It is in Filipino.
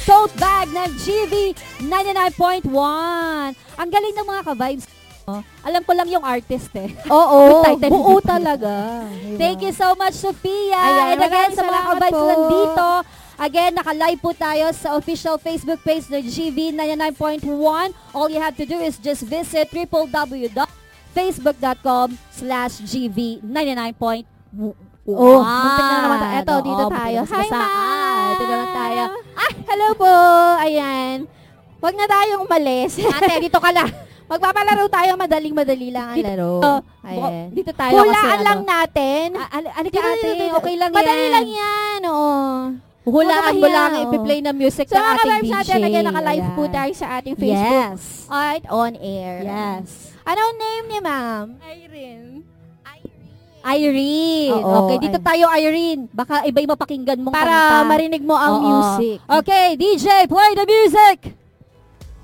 tote bag ng GV 99.1. Ang galing ng mga ka-vibes. Alam ko lang yung artist eh. Oo, buo talaga. Thank you so much, Sophia. Ayan, And again, maraming sa mga salamat ka-vibes po. nandito, again, naka-live po tayo sa official Facebook page ng GV 99.1. All you have to do is just visit www.facebook.com/GV99.1. Oh, muntik na naman tayo. Eto, dito Oo, tayo. muntik na Hi, sa- Ma! Dito naman tayo. Ay, hello po! Ayan. Huwag na tayong umalis. Ate, dito ka lang. Magpapalaro tayo, madaling-madali lang ang Dito- laro. Oh, Ayan. Dito tayo kasi Hulaan lang natin. Ano ka ate? Okay lang Madali yan. lang yan, oo. Hulaan mo Huwag lang, mahiya, ipi-play na music So ng mga ating ka-vibes DJ. natin, again, naka-live po Ayan. tayo sa ating Facebook. Yes. Alright, on air. Yes. Anong name ni ma'am? Irene. Oo, Okay, dito tayo Irene. Baka iba yung mapakinggan mong Para kanta. marinig mo ang Oo. music. Okay, DJ, play the music!